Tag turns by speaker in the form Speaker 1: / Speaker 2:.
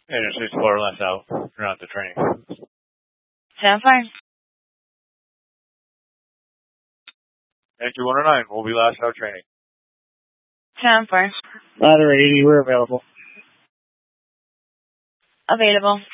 Speaker 1: Interstate Explorer last out. You're not at the training.
Speaker 2: Sound fine.
Speaker 1: Entry 109, we'll be last out training.
Speaker 2: Sound fine.
Speaker 3: Ladder 80, we're available.
Speaker 2: Available.